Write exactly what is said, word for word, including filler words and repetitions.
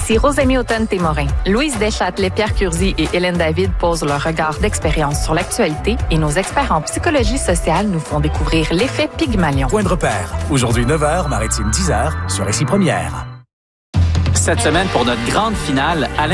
Ici Rosémie Automne-Témorin. Louise Deschâtelet, Pierre Curzi et Hélène David posent leur regard d'expérience sur l'actualité et nos experts en psychologie sociale nous font découvrir l'effet Pygmalion. Point de repère. Aujourd'hui neuf heures, Maritime dix heures, sur Récit Première. Cette semaine, pour notre grande finale, Alain